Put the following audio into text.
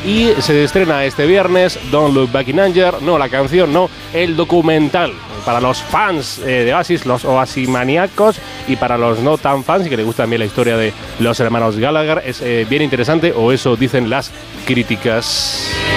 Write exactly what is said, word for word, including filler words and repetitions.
y se estrena este viernes Don't Look Back in Anger, no la canción, no, el documental para los fans eh, de Oasis, los oasimaníacos, y para los no tan fans y que les gusta también la historia de los hermanos Gallagher. Es eh, bien interesante, o eso dicen las críticas.